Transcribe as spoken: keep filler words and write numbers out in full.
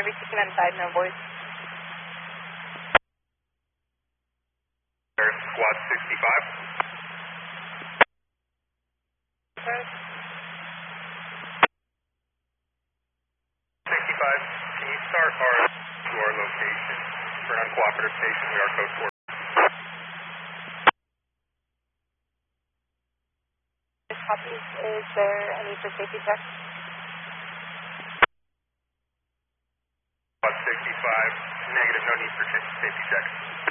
Everything inside, no voice. There's squad sixty-five. Okay. sixty-five, can you start our to our location? For an uncooperative station, we are code four. Copy. Is there a need for safety check? Squad sixty-five, negative, no need for safety check.